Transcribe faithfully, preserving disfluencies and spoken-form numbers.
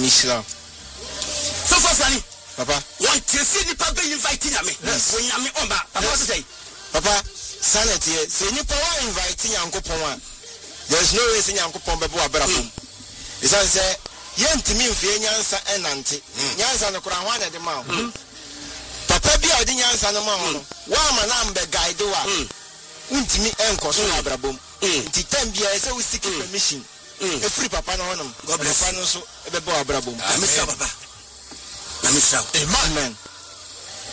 Mishla. So for Sani. Papa. One to see the papa inviting me. When I'm on back. Papa say. Papa, sanity, say you power inviting Uncle Poma. There's no reason Uncle Pomba Brabum. It's I say, Yen to me, Fianza and Auntie. Yansa no Crown at the mouth. Papa be out in Yansa no mouth. One man be guide wa. Untimi enko so Abrabum. Ti ten bia say we seek permission. E free papa no honum. God bless. Papa no so e be bo Abrabum. Mister Papa. Mister. Amen.